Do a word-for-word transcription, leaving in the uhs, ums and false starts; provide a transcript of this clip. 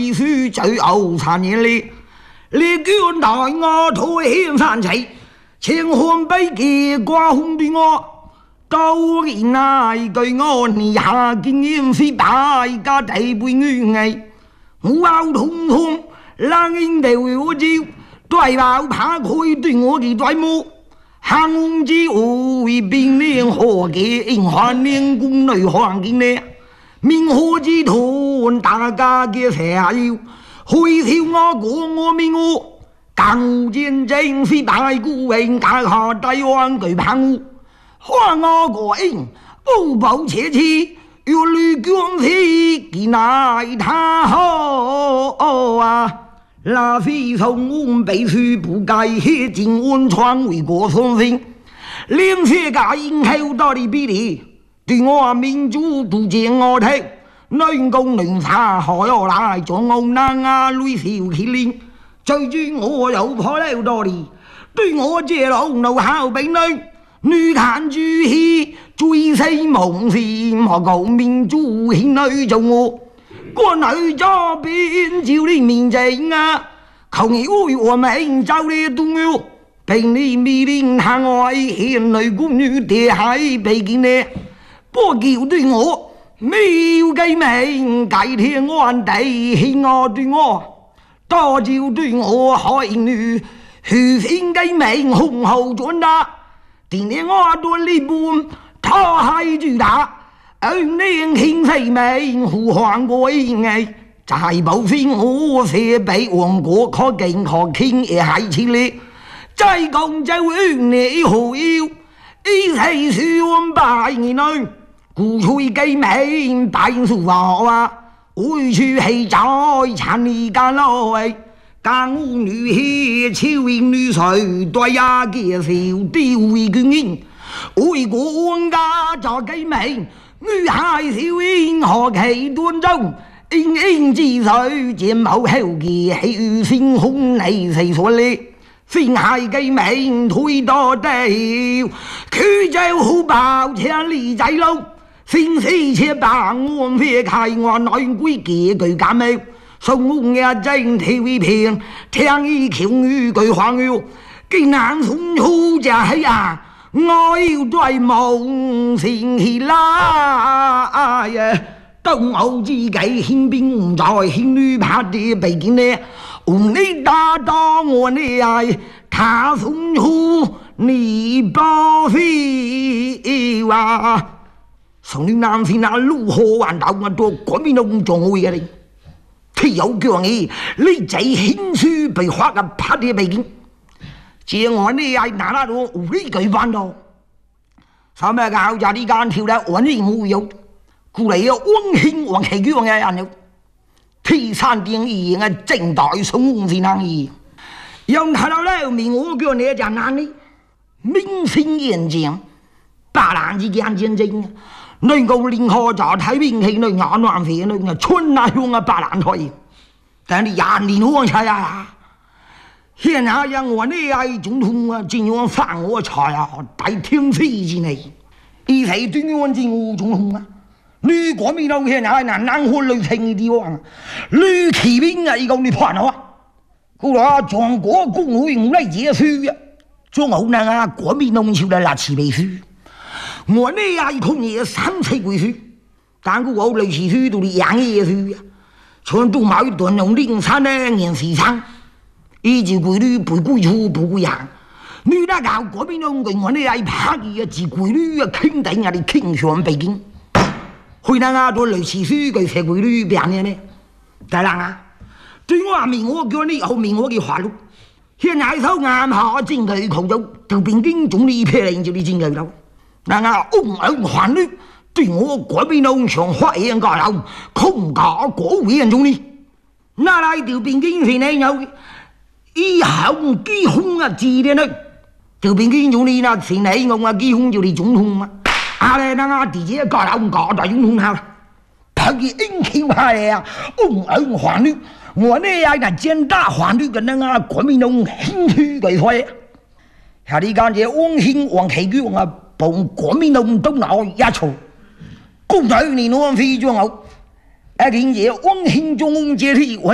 必须最后三年里，列军待我推险三齐，千欢悲结挂红对我，到年来对我你下经验是大家地背女艺，我傲通通，冷应地为我招，对报怕佢對我嘅對目。行之為兵連何嘅應還連宮內環境呢？明河之徒大家嘅下要，會跳我過我命我，更戰爭是大孤榮大下大灣巨棒，看我個應不保切切，要綠軍是見乃他好啊！那非從我背書不該黑進溫床為國奉行，連世界應後到的比例，對我民主都見我睇，能共能差害我來將我南亞女小起靈，最終我又破了道理，對我這路路好兵女，女彈主戲追死夢是何cầu民主獻女做我。國內這邊就你面前啊，求你為我們找你動搖，被你命令行外獻女宮女跌喺北京呢，不叫對我沒有計命，改天安地獻我對我，多就對我害女，虛心計命紅後轉達，定年我對你半，他還巨大。二年輕世命呼喚過應藝，在保險我設備王國可敬可傾也係切力，在講就你好要，一齊算百年內，鼓吹計命百數話啊，會去係在產你間來，江湖女戲超英女帥，對呀嘅少雕為軍營，為國家作計命。女孩小英何其端莊，英英之水劍某後嘅氣先空你四所力，先係計命推多地，佢就好爆千里仔路，先死且把我撇開我內歸嘅句假命，送我嘅正體為片，聽一橋語句黃語，既難送出就係啊！我要對夢成起來當我自己憲兵在憲女拍的北京呢，用你打到我的愛，他送出你包飛哇！從你南邊那路河灣到我到嗰邊都唔仲會嘅你，佢有叫你你在憲書被畫嘅拍的北京。借我呢愛拿那種無理舉辦到，什麼搞家啲間條咧揾啲冇有，故嚟要溫馨黃旗叫嘅人有，天山定義嘅正代送是難義，用睇到咧面我叫你就難呢，明星演講，八蘭之間戰爭，能夠聯合就睇兵器呢眼環肥呢春那用嘅八蘭台，但係廿年好彩啊！現在讓我呢愛總統啊，盡量放我財啊，大天飛之內，一齊對我政務總統啊，你國民黨現在那南河旅程的地方，你騎兵啊，一個你判啊，後來中國公會唔嚟結束啊，最後呢啊，國民黨就嚟拉起背書，我呢愛控嘢三次歸書，但係我嚟起書都係洋嘢書啊，全都冇一段用零三呢年時長。一直規律不歸處不歸行，你那搞國民黨嘅我呢愛拍嘅一直規律啊，肯定啊你傾向北京，去那啊做類似書嘅社規律變嘅呢，大人啊，對我話明我叫你後面我嘅話咯，現在手啱下正佢狂走，就邊經總理批令就你正佢咯，那啊翁恩還律對我國民黨上發言個人，空假國會人總理，那來條邊經是呢有。以後基本啊，自然啦，就邊見總理啦，前嚟我啊基本就係總統啊，啊咧那啊自己個人個大總統下，他嘅英氣派嚟啊，翁恩還律，我呢愛那簡大還律嘅那啊國民黨興趣嘅開，下啲間嘢翁興王旗舉啊，幫國民黨東腦一籌，公仔你攞飛咗我，一件嘢翁興中接替我。